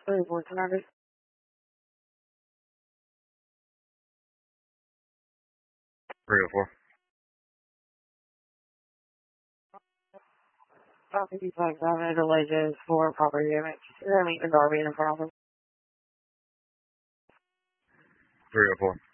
34 target. 304. Property flags on and alleges for property damage. Meet the Darby in a problem. 304.